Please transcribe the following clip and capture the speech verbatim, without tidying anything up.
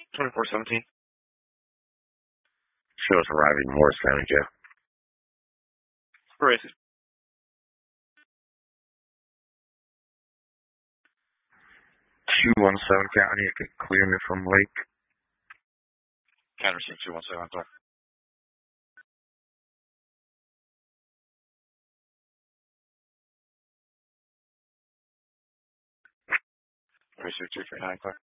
twenty-four seventeen. Shows arriving Morris County Jail. Racist. two one seven County, it could clear me from Lake. Counter two one seven, sorry. Racer two three nine, clear.